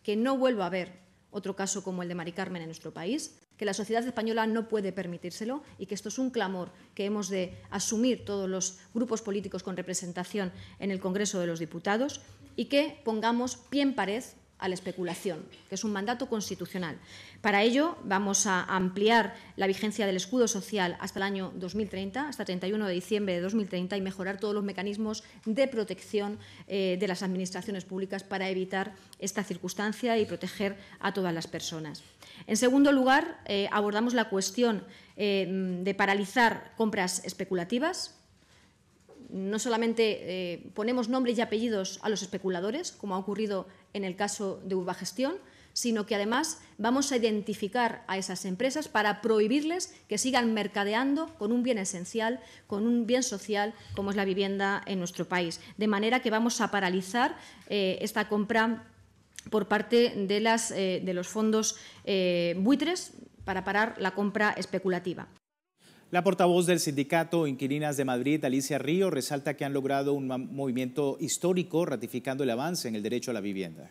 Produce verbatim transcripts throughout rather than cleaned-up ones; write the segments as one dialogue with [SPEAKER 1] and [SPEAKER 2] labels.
[SPEAKER 1] que no vuelva a haber otro caso como el de Mari Carmen en nuestro país, que la sociedad española no puede permitírselo y que esto es un clamor que hemos de asumir todos los grupos políticos con representación en el Congreso de los Diputados y que pongamos pie en pared a la especulación, que es un mandato constitucional. Para ello, vamos a ampliar la vigencia del escudo social hasta el año dos mil treinta, hasta el treinta y uno de diciembre de dos mil treinta, y mejorar todos los mecanismos de protección eh, de las administraciones públicas para evitar esta circunstancia y proteger a todas las personas. En segundo lugar, eh, abordamos la cuestión eh, de paralizar compras especulativas. No solamente eh, ponemos nombres y apellidos a los especuladores, como ha ocurrido en el caso de Urbagestión, sino que además vamos a identificar a esas empresas para prohibirles que sigan mercadeando con un bien esencial, con un bien social como es la vivienda en nuestro país. De manera que vamos a paralizar eh, esta compra por parte de, las, eh, de los fondos eh, buitres para parar la compra especulativa.
[SPEAKER 2] La portavoz del Sindicato Inquilinas de Madrid, Alicia Río, resalta que han logrado un movimiento histórico ratificando el avance en el derecho a la vivienda.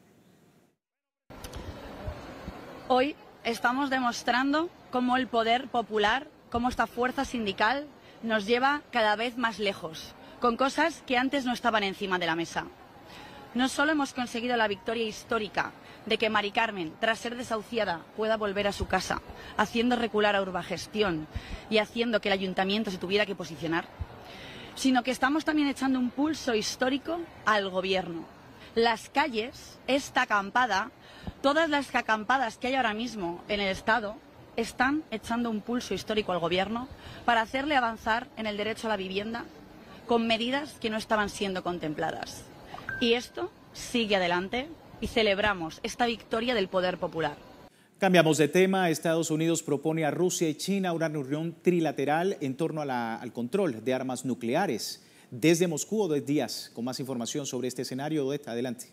[SPEAKER 3] Hoy estamos demostrando cómo el poder popular, cómo esta fuerza sindical nos lleva cada vez más lejos, con cosas que antes no estaban encima de la mesa. No solo hemos conseguido la victoria histórica de que Mari Carmen, tras ser desahuciada, pueda volver a su casa, haciendo recular a Urbagestión y haciendo que el ayuntamiento se tuviera que posicionar, sino que estamos también echando un pulso histórico al gobierno. Las calles, esta acampada, todas las acampadas que hay ahora mismo en el Estado, están echando un pulso histórico al gobierno para hacerle avanzar en el derecho a la vivienda con medidas que no estaban siendo contempladas. Y esto sigue adelante y celebramos esta victoria del poder popular.
[SPEAKER 2] Cambiamos de tema. Estados Unidos propone a Rusia y China una reunión trilateral en torno a la, al control de armas nucleares. Desde Moscú, Odette Díaz, con más información sobre este escenario. Odette, adelante.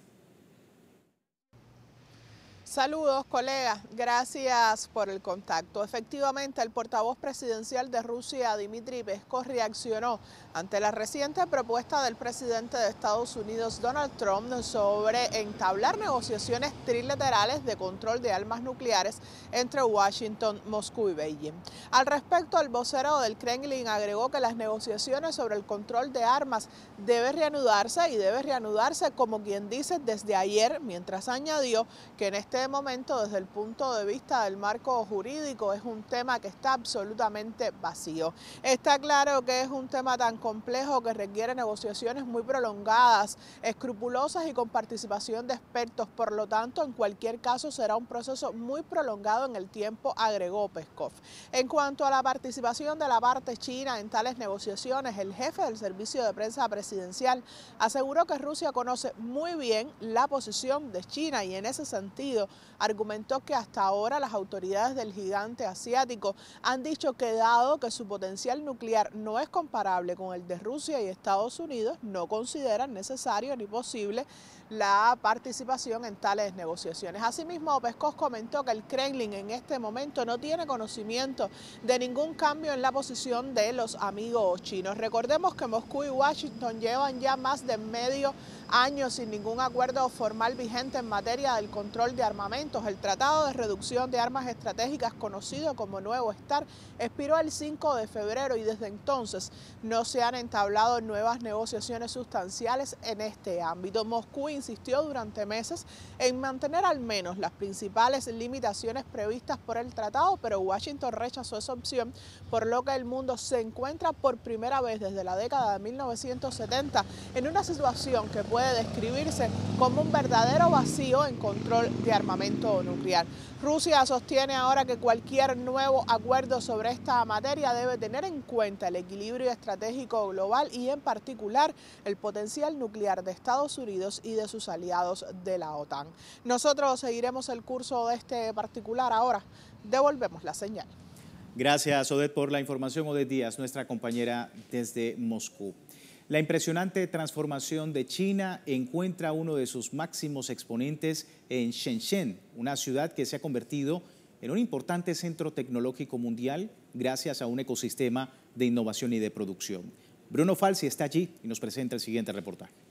[SPEAKER 4] Saludos, colegas. Gracias por el contacto. Efectivamente, el portavoz presidencial de Rusia, Dmitry Peskov, reaccionó ante la reciente propuesta del presidente de Estados Unidos, Donald Trump, sobre entablar negociaciones trilaterales de control de armas nucleares entre Washington, Moscú y Beijing. Al respecto, el vocero del Kremlin agregó que las negociaciones sobre el control de armas deben reanudarse y debe reanudarse, como quien dice, desde ayer, mientras añadió que en este momento, desde el punto de vista del marco jurídico, es un tema que está absolutamente vacío. Está claro que es un tema tan complejo que requiere negociaciones muy prolongadas, escrupulosas y con participación de expertos. Por lo tanto, en cualquier caso será un proceso muy prolongado en el tiempo, agregó Peskov. En cuanto a la participación de la parte china en tales negociaciones, el jefe del servicio de prensa presidencial aseguró que Rusia conoce muy bien la posición de China y en ese sentido argumentó que hasta ahora las autoridades del gigante asiático han dicho que dado que su potencial nuclear no es comparable con el de Rusia y Estados Unidos, no consideran necesario ni posible la participación en tales negociaciones. Asimismo, Peskov comentó que el Kremlin en este momento no tiene conocimiento de ningún cambio en la posición de los amigos chinos. Recordemos que Moscú y Washington llevan ya más de medio año sin ningún acuerdo formal vigente en materia del control de armamentos. El Tratado de Reducción de Armas Estratégicas, conocido como Nuevo START, expiró el cinco de febrero y desde entonces no se han entablado nuevas negociaciones sustanciales en este ámbito. Moscú insistió durante meses en mantener al menos las principales limitaciones previstas por el tratado, pero Washington rechazó esa opción, por lo que el mundo se encuentra por primera vez desde la década de mil novecientos setenta en una situación que puede describirse como un verdadero vacío en control de armamento nuclear. Rusia sostiene ahora que cualquier nuevo acuerdo sobre esta materia debe tener en cuenta el equilibrio estratégico global y en particular el potencial nuclear de Estados Unidos y de sus aliados de la OTAN. Nosotros seguiremos el curso de este particular. Ahora devolvemos la señal.
[SPEAKER 2] Gracias, Odette, por la información. Odette Díaz, nuestra compañera desde Moscú. La impresionante transformación de China encuentra uno de sus máximos exponentes en Shenzhen, una ciudad que se ha convertido en un importante centro tecnológico mundial gracias a un ecosistema de innovación y de producción. Bruno Falsi está allí y nos presenta el siguiente reportaje.